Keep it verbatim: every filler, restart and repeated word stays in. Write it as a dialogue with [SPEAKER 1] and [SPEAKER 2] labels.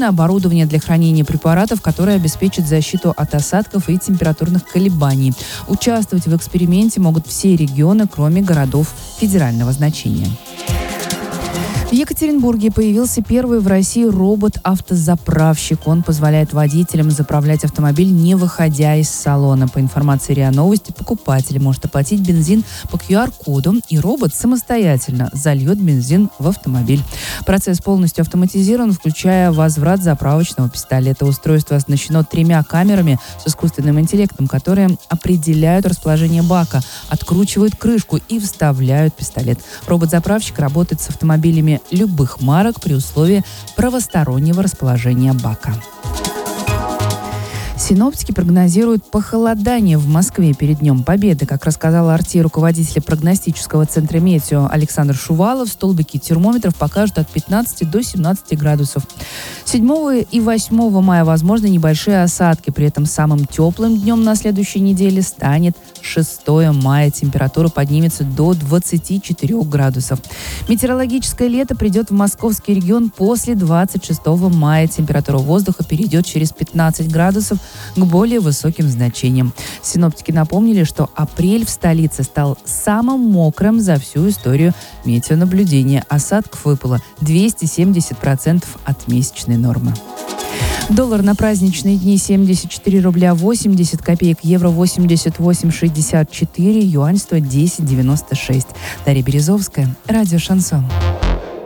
[SPEAKER 1] специальное оборудование для хранения препаратов, которое обеспечит защиту от осадков и температурных колебаний. Участвовать в эксперименте могут все регионы, кроме городов федерального значения. В Екатеринбурге появился первый в России робот-автозаправщик. Он позволяет водителям заправлять автомобиль, не выходя из салона. По информации РИА Новости, покупатель может оплатить бензин по ку ар-коду, и робот самостоятельно зальет бензин в автомобиль. Процесс полностью автоматизирован, включая возврат заправочного пистолета. Устройство оснащено тремя камерами с искусственным интеллектом, которые определяют расположение бака, откручивают крышку и вставляют пистолет. Робот-заправщик работает с автомобилями любых марок при условии правостороннего расположения бака. Синоптики прогнозируют похолодание в Москве перед Днем Победы. Как рассказал Арти, руководитель прогностического центра метео Александр Шувалов, столбики термометров покажут от пятнадцати до семнадцати градусов. седьмого и восьмого мая возможны небольшие осадки. При этом самым теплым днем на следующей неделе станет шестого мая. Температура поднимется до двадцати четырёх градусов. Метеорологическое лето придет в московский регион после двадцать шестого мая. Температура воздуха перейдет через пятнадцать градусов к более высоким значениям. Синоптики напомнили, что апрель в столице стал самым мокрым за всю историю метеонаблюдения. Осадков выпало двести семьдесят процентов от месячной нормы. Доллар на праздничные дни семьдесят четыре рубля восемьдесят копеек, евро восемьдесят восемь шестьдесят четыре, юань сто десять девяносто шесть. Дарья Березовская, радио «Шансон».